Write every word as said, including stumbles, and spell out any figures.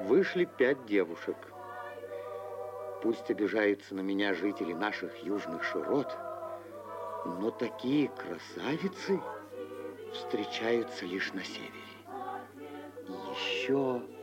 Вышли пять девушек. Пусть обижаются на меня жители наших южных широт, но такие красавицы встречаются лишь на севере. И еще